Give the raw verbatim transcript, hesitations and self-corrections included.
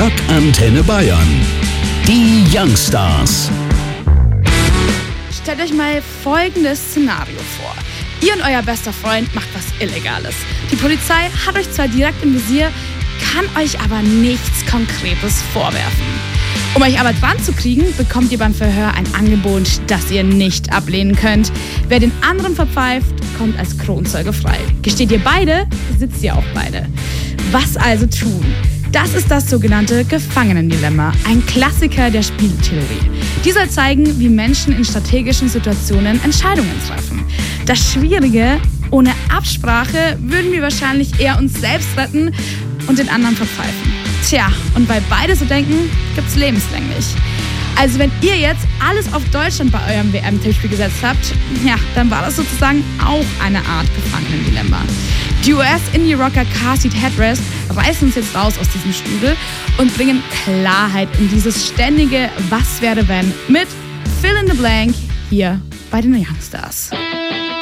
Rock Antenne Bayern. Die Youngstars. Stellt euch mal folgendes Szenario vor. Ihr und euer bester Freund macht was Illegales. Die Polizei hat euch zwar direkt im Visier, kann euch aber nichts Konkretes vorwerfen. Um euch aber dran zu kriegen, bekommt ihr beim Verhör ein Angebot, das ihr nicht ablehnen könnt. Wer den anderen verpfeift, kommt als Kronzeuge frei. Gesteht ihr beide, sitzt ihr auch beide. Was also tun? Das ist das sogenannte Gefangenendilemma, ein Klassiker der Spieltheorie. Die soll zeigen, wie Menschen in strategischen Situationen Entscheidungen treffen. Das Schwierige, ohne Absprache würden wir wahrscheinlich eher uns selbst retten und den anderen verpfeifen. Tja, und weil beide so denken, gibt's lebenslänglich. Also wenn ihr jetzt alles auf Deutschland bei eurem W M-Tippspiel gesetzt habt, ja, dann war das sozusagen auch eine Art Gefangenendilemma. Die U S-Indie-Rocker Car Seat Headrest reißen uns jetzt raus aus diesem Strudel und bringen Klarheit in dieses ständige Was wäre wenn mit Fill in the Blank hier bei den Youngstars.